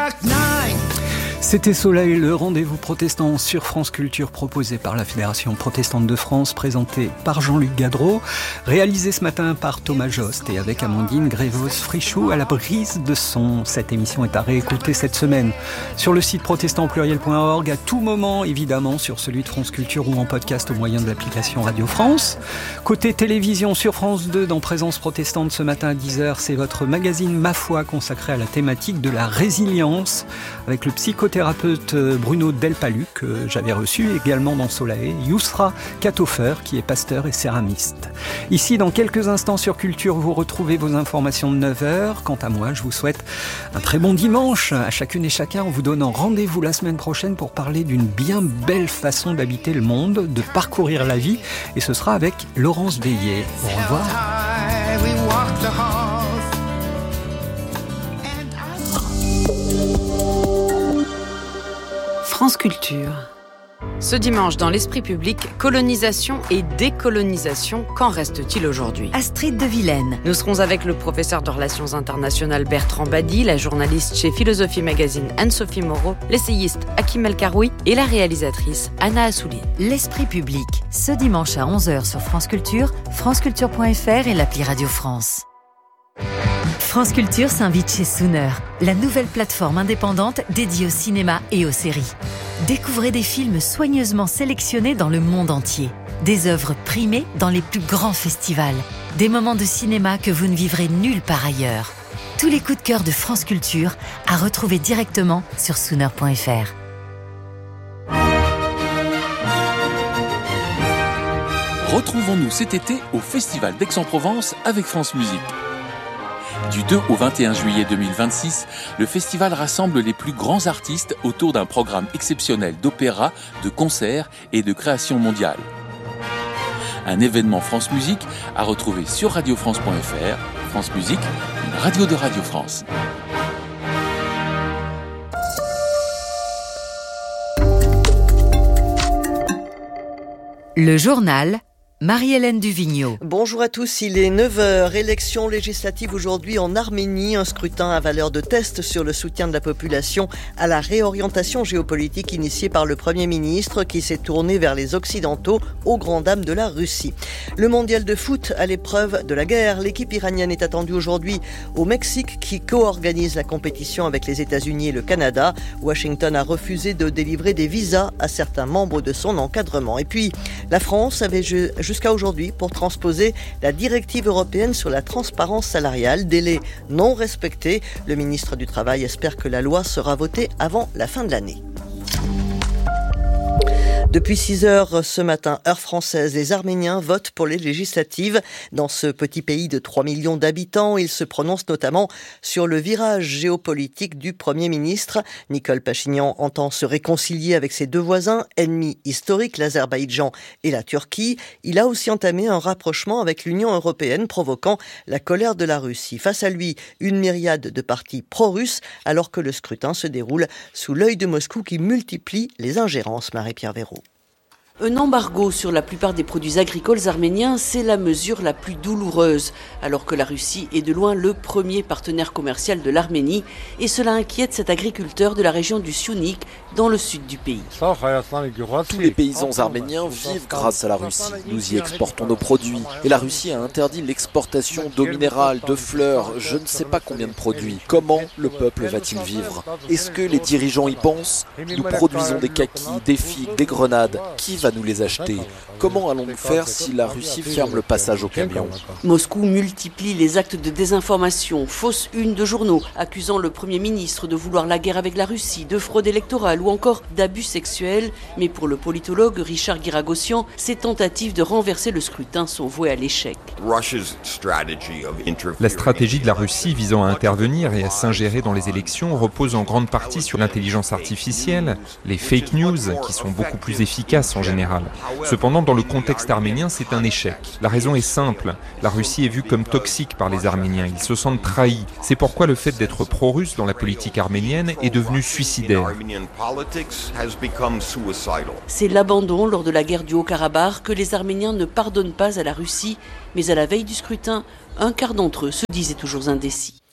C'était Soleil, le rendez-vous protestant sur France Culture proposé par la Fédération protestante de France, présenté par Jean-Luc Gadreau, réalisé ce matin par Thomas Jost et avec Amandine Grévos-Frichou à la brise de son. Cette émission est à réécouter cette semaine sur le site protestantpluriel.org, à tout moment évidemment sur celui de France Culture ou en podcast au moyen de l'application Radio France. Côté télévision sur France 2 dans Présence protestante ce matin à 10h, c'est votre magazine Ma Foi consacré à la thématique de la résilience avec le psychothérapeute Bruno Delpalu que j'avais reçu également dans Soleil, Yousra Kathofer qui est pasteur et céramiste. Ici dans quelques instants sur Culture, vous retrouvez vos informations de 9h. Quant à moi, je vous souhaite un très bon dimanche à chacune et chacun en vous donnant rendez-vous la semaine prochaine pour parler d'une bien belle façon d'habiter le monde, de parcourir la vie, et ce sera avec Laurence Veillet. Au revoir. France Culture. Ce dimanche, dans l'esprit public, colonisation et décolonisation, qu'en reste-t-il aujourd'hui ? Astrid de Vilaine. Nous serons avec le professeur de Relations internationales Bertrand Badi, la journaliste chez Philosophie Magazine Anne-Sophie Moreau, l'essayiste Hakim El Karoui et la réalisatrice Anna Assouline. L'esprit public, ce dimanche à 11h sur France Culture, franceculture.fr et l'appli Radio France. France Culture s'invite chez Sooner, la nouvelle plateforme indépendante dédiée au cinéma et aux séries. Découvrez des films soigneusement sélectionnés dans le monde entier. Des œuvres primées dans les plus grands festivals. Des moments de cinéma que vous ne vivrez nulle part ailleurs. Tous les coups de cœur de France Culture à retrouver directement sur Sooner.fr. Retrouvons-nous cet été au Festival d'Aix-en-Provence avec France Musique. Du 2 au 21 juillet 2026, le festival rassemble les plus grands artistes autour d'un programme exceptionnel d'opéra, de concerts et de création mondiale. Un événement France Musique à retrouver sur radiofrance.fr. France Musique, une radio de Radio France. Le journal Marie-Hélène Duvigneau. Bonjour à tous, il est 9h. Élection législative aujourd'hui en Arménie. Un scrutin à valeur de test sur le soutien de la population à la réorientation géopolitique initiée par le Premier ministre qui s'est tourné vers les Occidentaux aux grandes dames de la Russie. Le mondial de foot à l'épreuve de la guerre. L'équipe iranienne est attendue aujourd'hui au Mexique qui co-organise la compétition avec les États-Unis et le Canada. Washington a refusé de délivrer des visas à certains membres de son encadrement. Et puis, la France avait jusqu'à aujourd'hui pour transposer la directive européenne sur la transparence salariale. Délai non respecté. Le ministre du Travail espère que la loi sera votée avant la fin de l'année. Depuis 6h ce matin, heure française, les Arméniens votent pour les législatives. Dans ce petit pays de 3 millions d'habitants, ils se prononcent notamment sur le virage géopolitique du Premier ministre. Nicole Pachinian entend se réconcilier avec ses deux voisins, ennemis historiques, l'Azerbaïdjan et la Turquie. Il a aussi entamé un rapprochement avec l'Union européenne, provoquant la colère de la Russie. Face à lui, une myriade de partis pro-russes, alors que le scrutin se déroule sous l'œil de Moscou qui multiplie les ingérences. Marie-Pierre Véraud. Un embargo sur la plupart des produits agricoles arméniens, c'est la mesure la plus douloureuse, alors que la Russie est de loin le premier partenaire commercial de l'Arménie, et cela inquiète cet agriculteur de la région du Syunik, dans le sud du pays. Tous les paysans arméniens vivent grâce à la Russie. Nous y exportons nos produits, et la Russie a interdit l'exportation d'eau minérale, de fleurs, je ne sais pas combien de produits. Comment le peuple va-t-il vivre ? Est-ce que les dirigeants y pensent ? Nous produisons des kakis, des figues, des grenades. Qui va nous les acheter ? Comment allons-nous faire si la Russie ferme le passage aux camions ? Moscou multiplie les actes de désinformation, fausse une de journaux, accusant le Premier ministre de vouloir la guerre avec la Russie, de fraude électorale ou encore d'abus sexuels. Mais pour le politologue Richard Guiragossian, ces tentatives de renverser le scrutin sont vouées à l'échec. La stratégie de la Russie visant à intervenir et à s'ingérer dans les élections repose en grande partie sur l'intelligence artificielle, les fake news, qui sont beaucoup plus efficaces en général. Cependant, dans le contexte arménien, c'est un échec. La raison est simple. La Russie est vue comme toxique par les Arméniens. Ils se sentent trahis. C'est pourquoi le fait d'être pro-russe dans la politique arménienne est devenu suicidaire. C'est l'abandon lors de la guerre du Haut-Karabakh que les Arméniens ne pardonnent pas à la Russie. Mais à la veille du scrutin, un quart d'entre eux se disaient toujours indécis.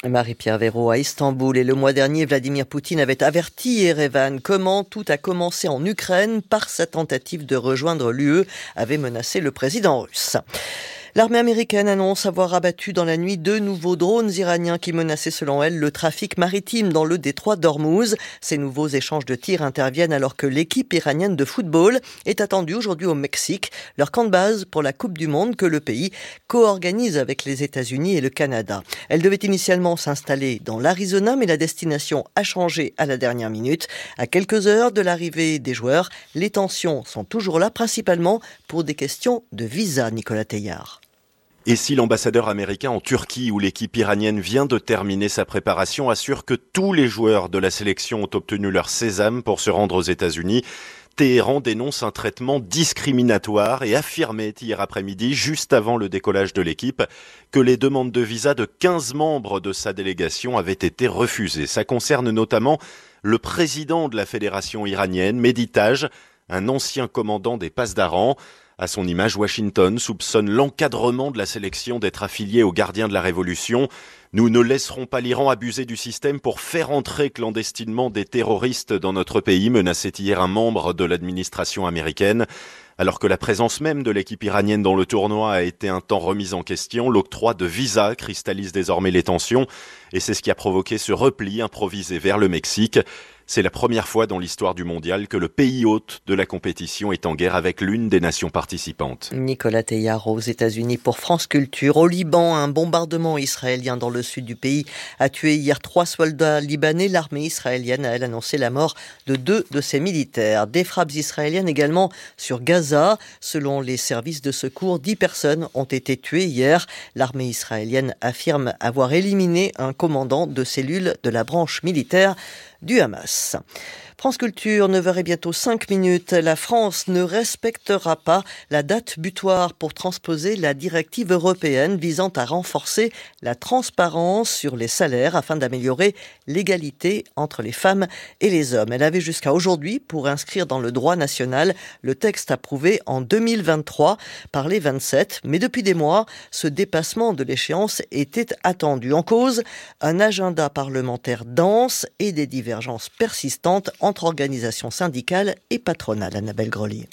Marie-Pierre Véraud à Istanbul. Et le mois dernier, Vladimir Poutine avait averti Erevan comment tout a commencé en Ukraine par sa tentative de rejoindre l'UE, avait menacé le président russe. L'armée américaine annonce avoir abattu dans la nuit 2 nouveaux drones iraniens qui menaçaient selon elle le trafic maritime dans le détroit d'Ormuz. Ces nouveaux échanges de tirs interviennent alors que l'équipe iranienne de football est attendue aujourd'hui au Mexique, leur camp de base pour la Coupe du Monde que le pays co-organise avec les États-Unis et le Canada. Elle devait initialement s'installer dans l'Arizona, mais la destination a changé à la dernière minute. À quelques heures de l'arrivée des joueurs, les tensions sont toujours là, principalement pour des questions de visa, Nicolas Teillard. Et si l'ambassadeur américain en Turquie, où l'équipe iranienne vient de terminer sa préparation, assure que tous les joueurs de la sélection ont obtenu leur sésame pour se rendre aux États-Unis, Téhéran dénonce un traitement discriminatoire et affirmait hier après-midi, juste avant le décollage de l'équipe, que les demandes de visa de 15 membres de sa délégation avaient été refusées. Ça concerne notamment le président de la fédération iranienne, Mehdi Taj, un ancien commandant des Pasdaran. À son image, Washington soupçonne l'encadrement de la sélection d'être affilié aux gardiens de la Révolution. Nous ne laisserons pas l'Iran abuser du système pour faire entrer clandestinement des terroristes dans notre pays, menaçait hier un membre de l'administration américaine. Alors que la présence même de l'équipe iranienne dans le tournoi a été un temps remise en question, l'octroi de visas cristallise désormais les tensions et c'est ce qui a provoqué ce repli improvisé vers le Mexique. C'est la première fois dans l'histoire du mondial que le pays hôte de la compétition est en guerre avec l'une des nations participantes. Nicolas Teillard aux États-Unis pour France Culture. Au Liban, un bombardement israélien dans le sud du pays a tué hier 3 soldats libanais. L'armée israélienne a, elle, annoncé la mort de 2 de ses militaires. Des frappes israéliennes également sur Gaza. Selon les services de secours, 10 personnes ont été tuées hier. L'armée israélienne affirme avoir éliminé un commandant de cellule de la branche militaire du Hamas. France Culture, 9h et bientôt 5 minutes. La France ne respectera pas la date butoir pour transposer la directive européenne visant à renforcer la transparence sur les salaires afin d'améliorer l'égalité entre les femmes et les hommes. Elle avait jusqu'à aujourd'hui pour inscrire dans le droit national le texte approuvé en 2023 par les 27. Mais depuis des mois, ce dépassement de l'échéance était attendu. En cause, un agenda parlementaire dense et des divergences persistantes entre organisations syndicales et patronales. Annabelle Grelier.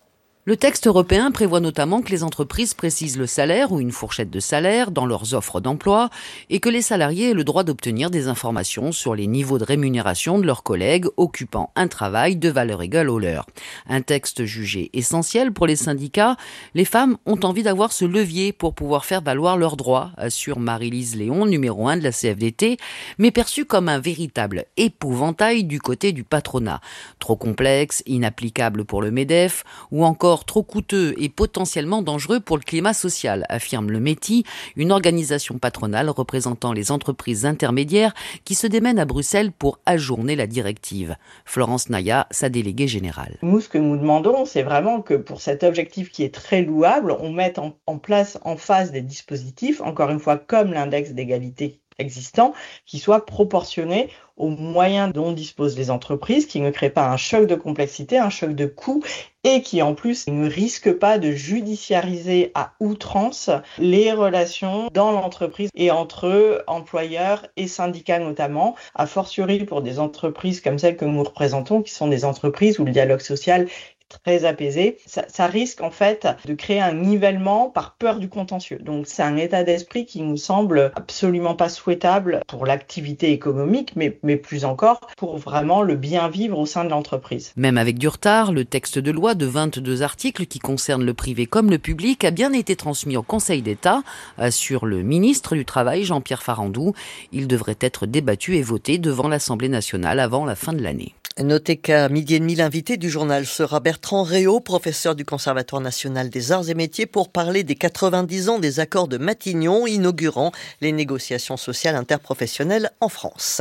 Le texte européen prévoit notamment que les entreprises précisent le salaire ou une fourchette de salaire dans leurs offres d'emploi et que les salariés aient le droit d'obtenir des informations sur les niveaux de rémunération de leurs collègues occupant un travail de valeur égale au leur. Un texte jugé essentiel pour les syndicats. Les femmes ont envie d'avoir ce levier pour pouvoir faire valoir leurs droits, assure Marie-Lise Léon, numéro 1 de la CFDT, mais perçu comme un véritable épouvantail du côté du patronat. Trop complexe, inapplicable pour le MEDEF ou encore trop coûteux et potentiellement dangereux pour le climat social, affirme le METI, une organisation patronale représentant les entreprises intermédiaires qui se démènent à Bruxelles pour ajourner la directive. Florence Naya, sa déléguée générale. Nous, ce que nous demandons, c'est vraiment que pour cet objectif qui est très louable, on mette en place en face des dispositifs, encore une fois comme l'index d'égalité existant, qui soient proportionnés aux moyens dont disposent les entreprises, qui ne créent pas un choc de complexité, un choc de coûts, et qui en plus ne risquent pas de judiciariser à outrance les relations dans l'entreprise et entre employeurs et syndicats notamment, a fortiori pour des entreprises comme celles que nous représentons, qui sont des entreprises où le dialogue social très apaisé, ça risque en fait de créer un nivellement par peur du contentieux. Donc c'est un état d'esprit qui nous semble absolument pas souhaitable pour l'activité économique, mais plus encore pour vraiment le bien vivre au sein de l'entreprise. Même avec du retard, le texte de loi de 22 articles qui concerne le privé comme le public a bien été transmis au Conseil d'État, assure le ministre du Travail Jean-Pierre Farandou. Il devrait être débattu et voté devant l'Assemblée nationale avant la fin de l'année. Notez qu'à 12h30, l'invité du journal sera Bertrand Réau, professeur du Conservatoire national des arts et métiers, pour parler des 90 ans des accords de Matignon, inaugurant les négociations sociales interprofessionnelles en France.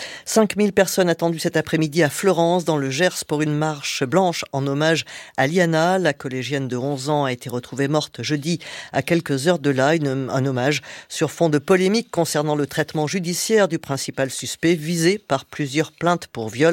5000 personnes attendues cet après-midi à Fleurance, dans le Gers, pour une marche blanche en hommage à Liana. La collégienne de 11 ans a été retrouvée morte jeudi à quelques heures de là. Un hommage sur fond de polémique concernant le traitement judiciaire du principal suspect, visé par plusieurs plaintes pour viol restées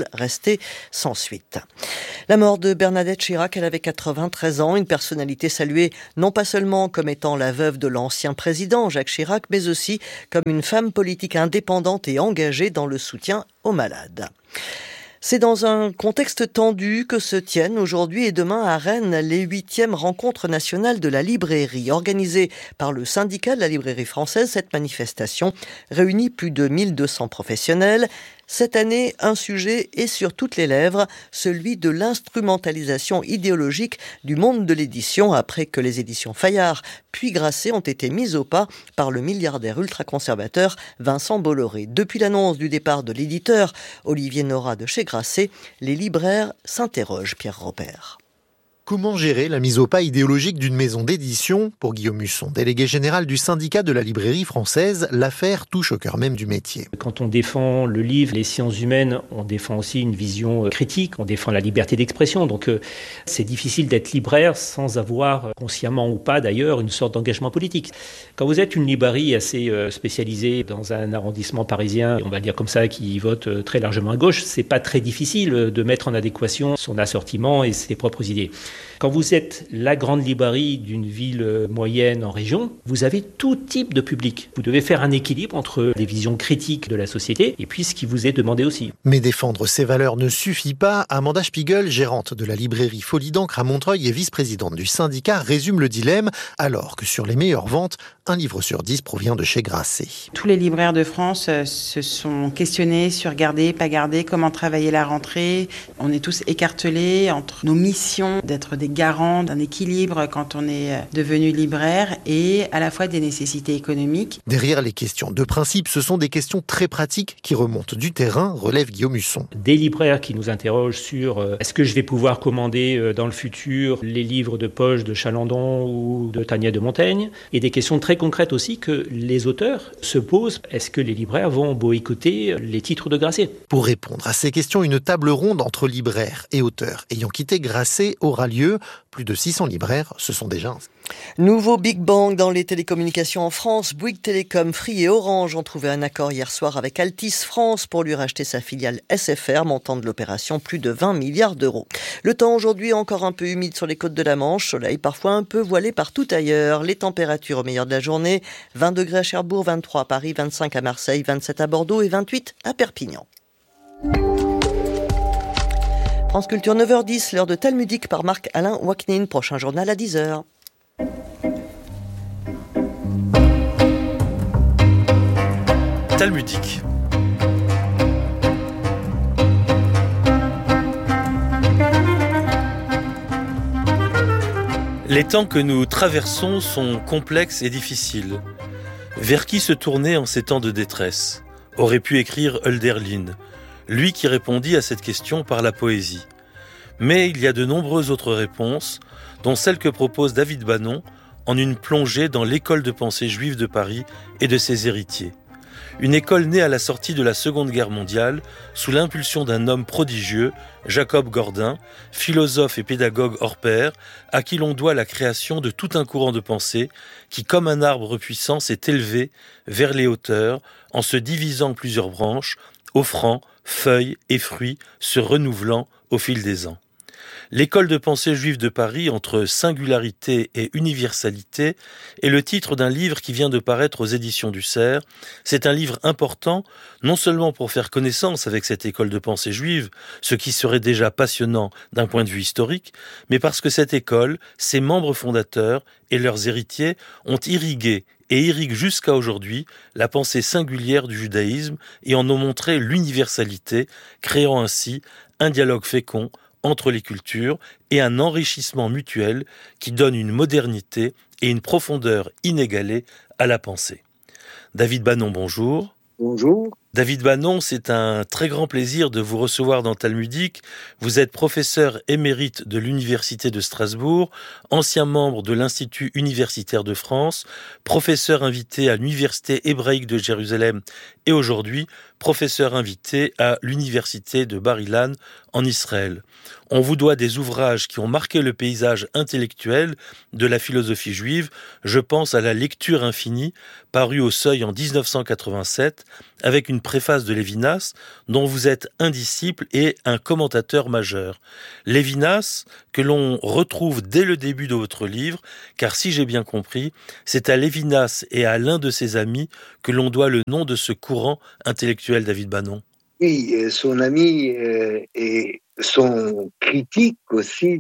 restée sans suite. La mort de Bernadette Chirac, elle avait 93 ans, une personnalité saluée non pas seulement comme étant la veuve de l'ancien président Jacques Chirac, mais aussi comme une femme politique indépendante et engagée dans le soutien aux malades. C'est dans un contexte tendu que se tiennent aujourd'hui et demain à Rennes les 8e rencontres nationales de la librairie. Organisée par le syndicat de la librairie française, cette manifestation réunit plus de 1200 professionnels. Cette année, un sujet est sur toutes les lèvres, celui de l'instrumentalisation idéologique du monde de l'édition, après que les éditions Fayard puis Grasset ont été mises au pas par le milliardaire ultra-conservateur Vincent Bolloré. Depuis l'annonce du départ de l'éditeur Olivier Nora de chez Grasset, les libraires s'interrogent, Pierre Robert. Comment gérer la mise au pas idéologique d'une maison d'édition ? Pour Guillaume Husson, délégué général du syndicat de la librairie française, l'affaire touche au cœur même du métier. Quand on défend le livre, les sciences humaines, on défend aussi une vision critique, on défend la liberté d'expression. Donc c'est difficile d'être libraire sans avoir, consciemment ou pas d'ailleurs, une sorte d'engagement politique. Quand vous êtes une librairie assez spécialisée dans un arrondissement parisien, on va dire comme ça, qui vote très largement à gauche, c'est pas très difficile de mettre en adéquation son assortiment et ses propres idées. Quand vous êtes la grande librairie d'une ville moyenne en région, vous avez tout type de public. Vous devez faire un équilibre entre les visions critiques de la société et puis ce qui vous est demandé aussi. Mais défendre ces valeurs ne suffit pas. Amanda Spiegel, gérante de la librairie Folie d'encre à Montreuil et vice-présidente du syndicat, résume le dilemme, alors que sur les meilleures ventes, un livre sur 10 provient de chez Grasset. Tous les libraires de France se sont questionnés sur garder, pas garder, comment travailler la rentrée. On est tous écartelés entre nos missions d'être des garants d'un équilibre quand on est devenu libraire et à la fois des nécessités économiques. Derrière les questions de principe, ce sont des questions très pratiques qui remontent du terrain, relève Guillaume Husson. Des libraires qui nous interrogent sur est-ce que je vais pouvoir commander dans le futur les livres de poche de Chalandon ou de Tania de Montaigne, et des questions très concrètes aussi que les auteurs se posent. Est-ce que les libraires vont boycotter les titres de Grasset ? Pour répondre à ces questions, une table ronde entre libraires et auteurs ayant quitté Grasset aura lieu. Plus de 600 libraires se sont déjà inscrits. Nouveau Big Bang dans les télécommunications en France. Bouygues Télécom, Free et Orange ont trouvé un accord hier soir avec Altice France pour lui racheter sa filiale SFR, montant de l'opération plus de 20 milliards d'euros. Le temps aujourd'hui encore un peu humide sur les côtes de la Manche, soleil parfois un peu voilé partout ailleurs. Les températures au meilleur de la journée, 20 degrés à Cherbourg, 23 à Paris, 25 à Marseille, 27 à Bordeaux et 28 à Perpignan. France Culture 9h10, l'heure de Talmudique par Marc-Alain Waknin. Prochain journal à 10h. Talmudique. Les temps que nous traversons sont complexes et difficiles. Vers qui se tourner en ces temps de détresse ? Aurait pu écrire Hölderlin, lui qui répondit à cette question par la poésie. Mais il y a de nombreuses autres réponses, dont celle que propose David Bannon en une plongée dans l'école de pensée juive de Paris et de ses héritiers. Une école née à la sortie de la Seconde Guerre mondiale, sous l'impulsion d'un homme prodigieux, Jacob Gordin, philosophe et pédagogue hors pair, à qui l'on doit la création de tout un courant de pensée qui, comme un arbre puissant, s'est élevé vers les hauteurs en se divisant en plusieurs branches, offrant feuilles et fruits, se renouvelant au fil des ans. L'école de pensée juive de Paris, entre singularité et universalité, est le titre d'un livre qui vient de paraître aux éditions du Cerf. C'est un livre important, non seulement pour faire connaissance avec cette école de pensée juive, ce qui serait déjà passionnant d'un point de vue historique, mais parce que cette école, ses membres fondateurs et leurs héritiers ont irrigué et irriguent jusqu'à aujourd'hui la pensée singulière du judaïsme et en ont montré l'universalité, créant ainsi un dialogue fécond entre les cultures et un enrichissement mutuel qui donne une modernité et une profondeur inégalée à la pensée. David Bannon, bonjour. Bonjour. David Bannon, c'est un très grand plaisir de vous recevoir dans Talmudique. Vous êtes professeur émérite de l'Université de Strasbourg, ancien membre de l'Institut universitaire de France, professeur invité à l'Université hébraïque de Jérusalem et aujourd'hui professeur invité à l'Université de Bar-Ilan en Israël. On vous doit des ouvrages qui ont marqué le paysage intellectuel de la philosophie juive. Je pense à la Lecture infinie, parue au Seuil en 1987, avec une préface de Lévinas, dont vous êtes un disciple et un commentateur majeur. Lévinas, que l'on retrouve dès le début de votre livre, car si j'ai bien compris, c'est à Lévinas et à l'un de ses amis que l'on doit le nom de ce courant intellectuel, David Banon. Oui, son ami et son critique aussi,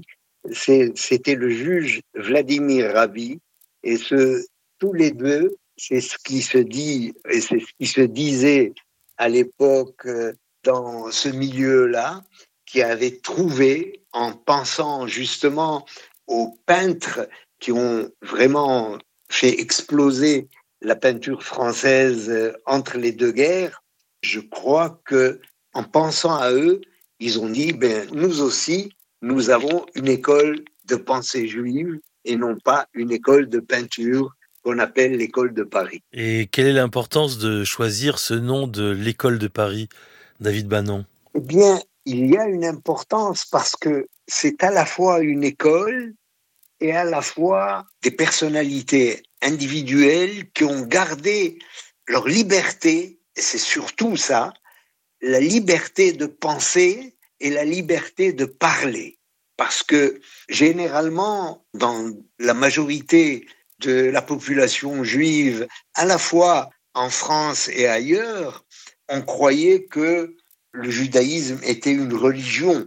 c'était le juge Vladimir Rabi, et tous les deux, c'est ce qui se dit et c'est ce qui se disait à l'époque dans ce milieu-là, qui avait trouvé, en pensant justement aux peintres qui ont vraiment fait exploser la peinture française entre les deux guerres. Je crois que, en pensant à eux, ils ont dit, nous aussi, nous avons une école de pensée juive et non pas une école de peinture qu'on appelle l'école de Paris. Et quelle est l'importance de choisir ce nom de l'école de Paris, David Banon? Eh bien, il y a une importance parce que c'est à la fois une école et à la fois des personnalités individuelles qui ont gardé leur liberté, et c'est surtout ça, la liberté de penser et la liberté de parler. Parce que généralement, dans la majorité de la population juive, à la fois en France et ailleurs, on croyait que le judaïsme était une religion.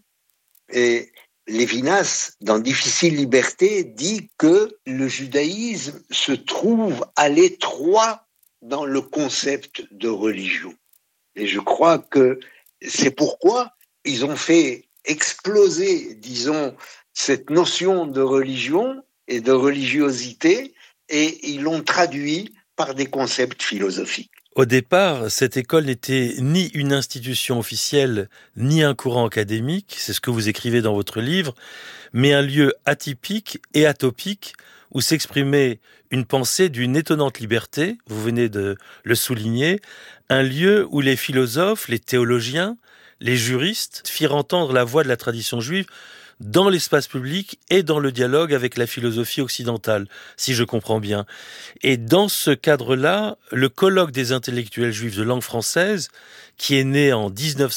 Et Lévinas, dans Difficile liberté, dit que le judaïsme se trouve à l'étroit dans le concept de religion. Et je crois que c'est pourquoi ils ont fait exploser, disons, cette notion de religion et de religiosité, et ils l'ont traduit par des concepts philosophiques. Au départ, cette école n'était ni une institution officielle, ni un courant académique, c'est ce que vous écrivez dans votre livre, mais un lieu atypique et atopique où s'exprimait une pensée d'une étonnante liberté, vous venez de le souligner, un lieu où les philosophes, les théologiens, les juristes firent entendre la voix de la tradition juive dans l'espace public et dans le dialogue avec la philosophie occidentale, si je comprends bien. Et dans ce cadre-là, le colloque des intellectuels juifs de langue française, qui est né en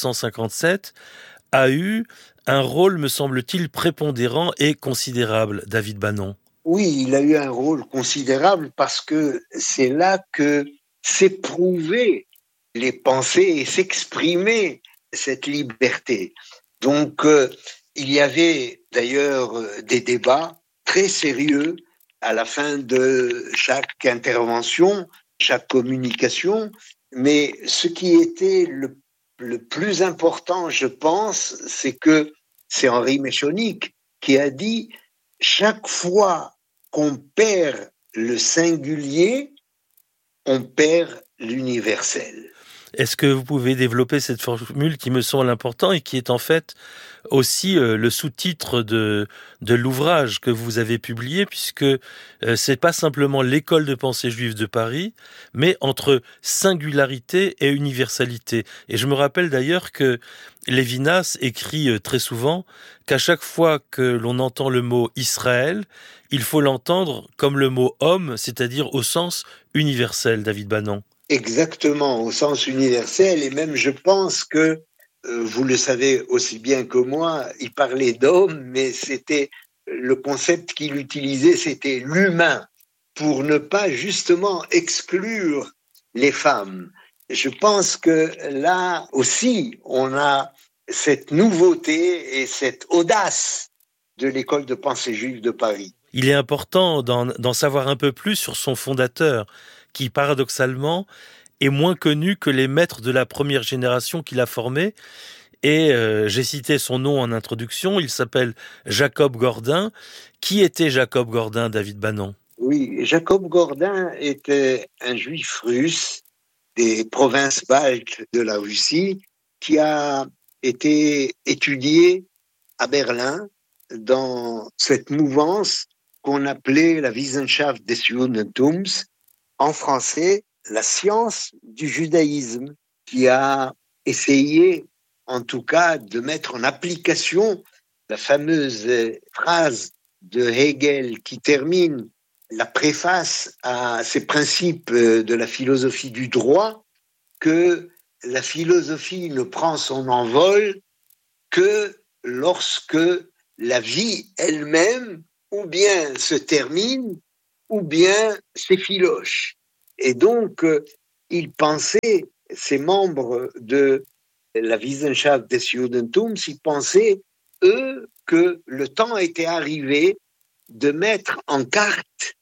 1957, a eu un rôle, me semble-t-il, prépondérant et considérable, David Banon. Oui, il a eu un rôle considérable parce que c'est là que s'éprouvaient les pensées et s'exprimer cette liberté. Donc, il y avait d'ailleurs des débats très sérieux à la fin de chaque intervention, chaque communication, mais ce qui était le plus important, je pense, c'est que c'est Henri Méchonic qui a dit « Chaque fois qu'on perd le singulier, on perd l'universel ». Est-ce que vous pouvez développer cette formule qui me semble importante et qui est en fait aussi le sous-titre de l'ouvrage que vous avez publié, puisque c'est pas simplement l'école de pensée juive de Paris, mais entre singularité et universalité. Et je me rappelle d'ailleurs que Lévinas écrit très souvent qu'à chaque fois que l'on entend le mot Israël, il faut l'entendre comme le mot homme, c'est-à-dire au sens universel, David Banon. Exactement, au sens universel, et même je pense que, vous le savez aussi bien que moi, il parlait d'homme, mais c'était le concept qu'il utilisait, c'était l'humain, pour ne pas justement exclure les femmes. Je pense que là aussi, on a cette nouveauté et cette audace de l'école de pensée juive de Paris. Il est important d'en savoir un peu plus sur son fondateur, qui paradoxalement est moins connu que les maîtres de la première génération qu'il a formés. Et j'ai cité son nom en introduction, il s'appelle Jacob Gordin. Qui était Jacob Gordin, David Banon ? Oui, Jacob Gordin était un juif russe des provinces baltes de la Russie qui a été étudié à Berlin dans cette mouvance qu'on appelait la Wissenschaft des Judentums, en français, la science du judaïsme, qui a essayé, en tout cas, de mettre en application la fameuse phrase de Hegel qui termine la préface à ces principes de la philosophie du droit, que la philosophie ne prend son envol que lorsque la vie elle-même ou bien se termine ou bien s'effiloche. Et donc, ils pensaient, ces membres de la Wissenschaft des Judentums, ils pensaient, eux, que le temps était arrivé de mettre en carte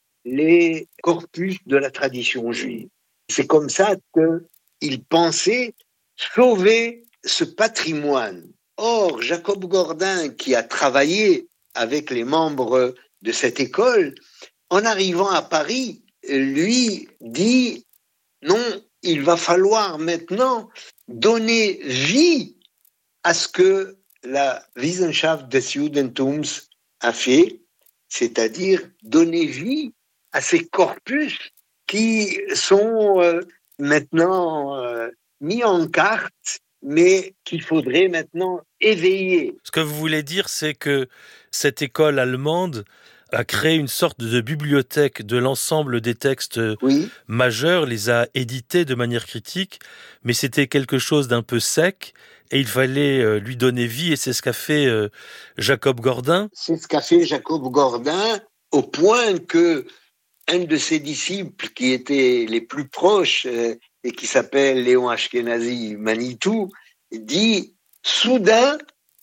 les corpus de la tradition juive. C'est comme ça qu'ils pensaient sauver ce patrimoine. Or, Jacob Gordin, qui a travaillé avec les membres de cette école, en arrivant à Paris, lui dit non, il va falloir maintenant donner vie à ce que la Wissenschaft des Judentums a fait, c'est-à-dire donner vie à ces corpus qui sont maintenant mis en carte, mais qu'il faudrait maintenant éveiller. Ce que vous voulez dire, c'est que cette école allemande a créé une sorte de bibliothèque de l'ensemble des textes majeurs, les a édités de manière critique, mais c'était quelque chose d'un peu sec et il fallait lui donner vie, et c'est ce qu'a fait Jacob Gordin. C'est ce qu'a fait Jacob Gordin, au point que un de ses disciples qui étaient les plus proches et qui s'appelle Léon Ashkenazi Manitou dit « Soudain,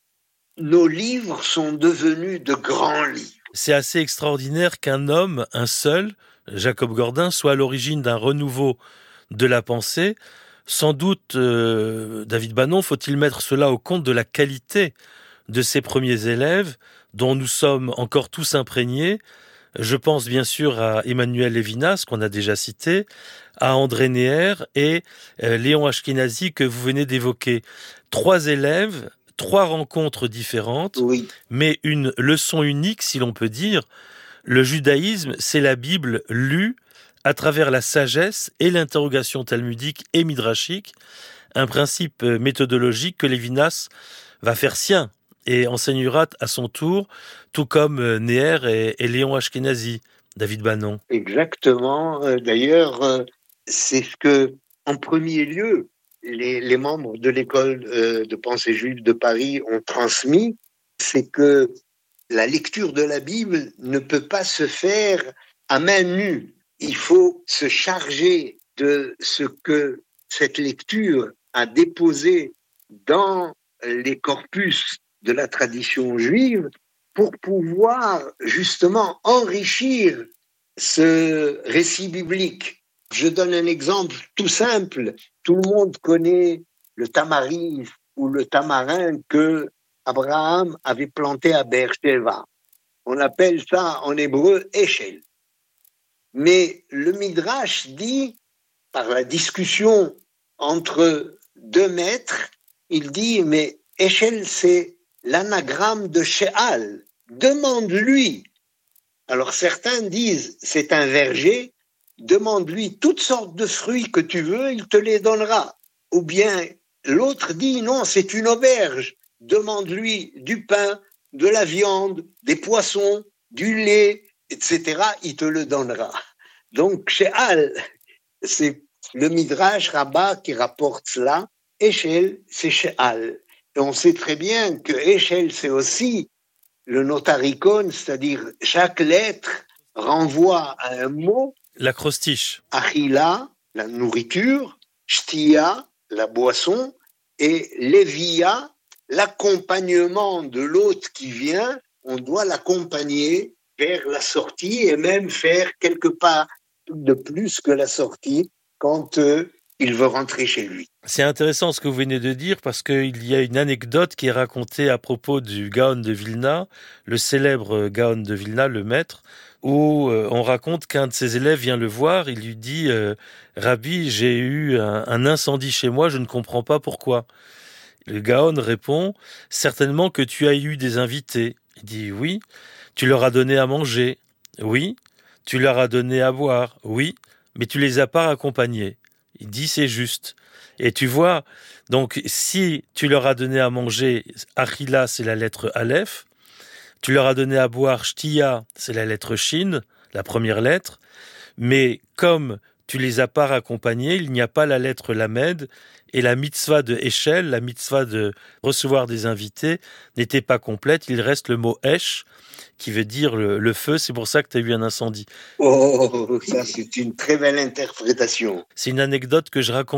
nos livres sont devenus de grands livres ». C'est assez extraordinaire qu'un homme, un seul, Jacob Gordin, soit à l'origine d'un renouveau de la pensée. Sans doute, David Bannon, faut-il mettre cela au compte de la qualité de ses premiers élèves, dont nous sommes encore tous imprégnés. Je pense bien sûr à Emmanuel Levinas, qu'on a déjà cité, à André Neher et Léon Ashkenazi, que vous venez d'évoquer. 3 élèves, 3 rencontres différentes, mais une leçon unique, si l'on peut dire. Le judaïsme, c'est la Bible lue à travers la sagesse et l'interrogation talmudique et midrashique, un principe méthodologique que Levinas va faire sien et enseignera à son tour, tout comme Neher et Léon Ashkenazi, David Bannon. Exactement. D'ailleurs, c'est ce que, en premier lieu, les membres de l'école de pensée juive de Paris ont transmis, c'est que la lecture de la Bible ne peut pas se faire à main nue. Il faut se charger de ce que cette lecture a déposé dans les corpus de la tradition juive pour pouvoir justement enrichir ce récit biblique. Je donne un exemple tout simple. Tout le monde connaît le tamaris ou le tamarin que Abraham avait planté à Beersheba. On appelle ça en hébreu Eshel. Mais le Midrash dit, par la discussion entre 2 maîtres, il dit, mais Eshel, c'est l'anagramme de Sheal. Demande-lui. Alors certains disent, c'est un verger, demande-lui toutes sortes de fruits que tu veux, il te les donnera. Ou bien l'autre dit, non, c'est une auberge. Demande-lui du pain, de la viande, des poissons, du lait, etc. Il te le donnera. Donc, Sheal, c'est le Midrash Rabbah qui rapporte cela. Eshel, c'est Sheal. Et on sait très bien que Eshel, c'est aussi le notaricon, c'est-à-dire chaque lettre renvoie à un mot. L'acrostiche. Achila, la nourriture. Shtia, la boisson. Et Levia, l'accompagnement de l'hôte qui vient. On doit l'accompagner vers la sortie et même faire quelques pas de plus que la sortie quand il veut rentrer chez lui. C'est intéressant ce que vous venez de dire parce qu'il y a une anecdote qui est racontée à propos du Gaon de Vilna, le célèbre Gaon de Vilna, le maître, où on raconte qu'un de ses élèves vient le voir, il lui dit « Rabbi, j'ai eu un incendie chez moi, je ne comprends pas pourquoi ». Le Gaon répond « Certainement que tu as eu des invités ». Il dit « Oui ». Tu leur as donné à manger, oui. Tu leur as donné à boire, oui. Mais tu les as pas accompagnés. Il dit c'est juste. Et tu vois, donc si tu leur as donné à manger, Achila c'est la lettre Aleph. Tu leur as donné à boire, Shtia c'est la lettre Shin, la première lettre. Mais comme tu les as pas raccompagnés, il n'y a pas la lettre Lamed, et la mitzvah de Eshel, la mitzvah de recevoir des invités, n'était pas complète. Il reste le mot Esh, qui veut dire le feu. C'est pour ça que tu as eu un incendie. Oh, ça c'est une très belle interprétation. C'est une anecdote que je raconte